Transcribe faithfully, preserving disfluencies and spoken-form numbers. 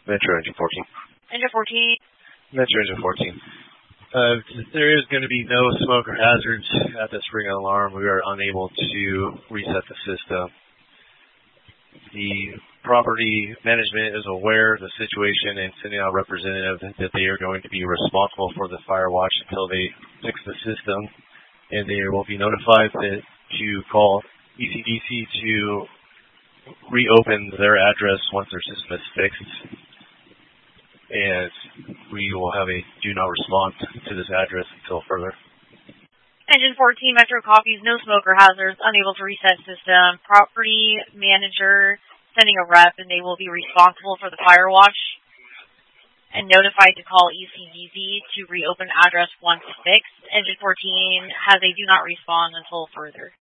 Metro Engine fourteen. Engine fourteen. Metro Engine fourteen. Uh, there is going to be no smoke or hazards at this ring alarm. We are unable to reset the system. The property management is aware of the situation and sending out representatives that they are going to be responsible for the fire watch until they fix the system, and they will be notified that to call E C D C to reopen their address once their system is fixed, and we will have a do not respond to this address until further. Engine fourteen, Metro copies, no smoke or hazards, unable to reset system. Property manager sending a rep, and they will be responsible for the fire watch and notified to call E C D C to reopen address once fixed. Engine fourteen has a do not respond until further.